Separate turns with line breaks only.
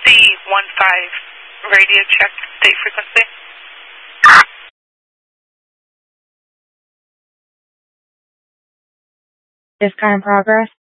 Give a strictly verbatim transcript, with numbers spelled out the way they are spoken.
The one five radio check state frequency.
Discount in progress.